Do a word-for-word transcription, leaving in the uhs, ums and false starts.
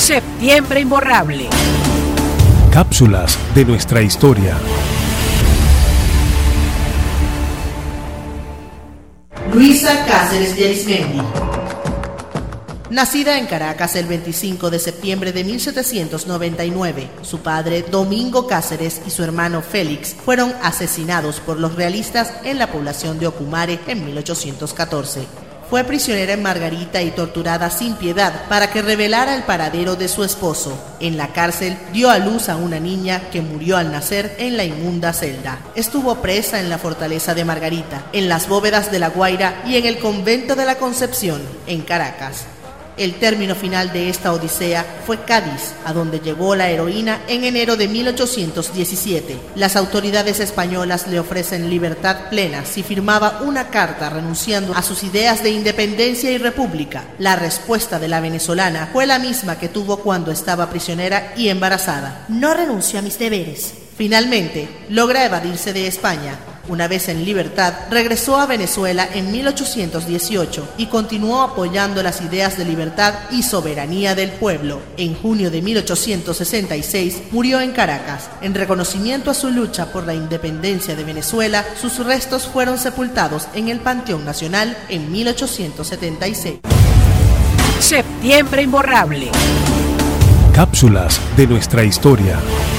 Septiembre imborrable. Cápsulas de nuestra historia. Luisa Cáceres de Arismendi. Nacida en Caracas el veinticinco de septiembre de mil setecientos noventa y nueve, su padre Domingo Cáceres y su hermano Félix fueron asesinados por los realistas en la población de Ocumare en mil ochocientos catorce. Fue prisionera en Margarita y torturada sin piedad para que revelara el paradero de su esposo. En la cárcel dio a luz a una niña que murió al nacer en la inmunda celda. Estuvo presa en la fortaleza de Margarita, en las bóvedas de La Guaira y en el convento de la Concepción, en Caracas. El término final de esta odisea fue Cádiz, a donde llegó la heroína en enero de mil ochocientos diecisiete. Las autoridades españolas le ofrecen libertad plena si firmaba una carta renunciando a sus ideas de independencia y república. La respuesta de la venezolana fue la misma que tuvo cuando estaba prisionera y embarazada: no renuncio a mis deberes. Finalmente, logra evadirse de España. Una vez en libertad, regresó a Venezuela en mil ochocientos dieciocho y continuó apoyando las ideas de libertad y soberanía del pueblo. En junio de mil ochocientos sesenta y seis murió en Caracas. En reconocimiento a su lucha por la independencia de Venezuela, sus restos fueron sepultados en el Panteón Nacional en mil ochocientos setenta y seis. Septiembre imborrable. Cápsulas de nuestra historia.